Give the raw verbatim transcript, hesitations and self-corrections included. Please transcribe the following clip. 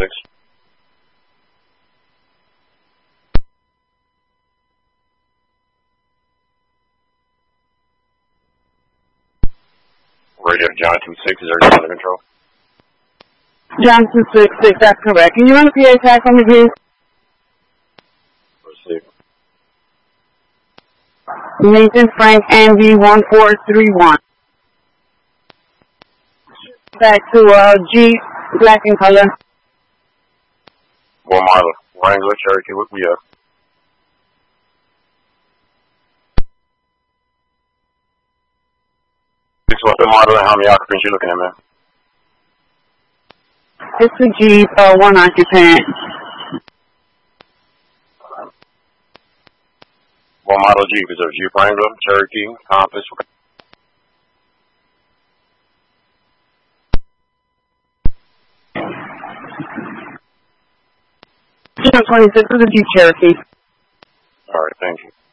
twenty-six. Radio John two six, is there under control? John two six six, that's correct. Can you run the P A tag for me, please? Receive. Nathan Frank N V one four three one. Back to uh, Jeep, black in color. One model, Wrangler, Cherokee, what we have? Six, what's the model and how many occupants you looking at, man? It's a Jeep, uh, one occupant. What model Jeep? Is it a Jeep Wrangler, Cherokee, Compass? John twenty-six is a Jeep Cherokee. All right, thank you.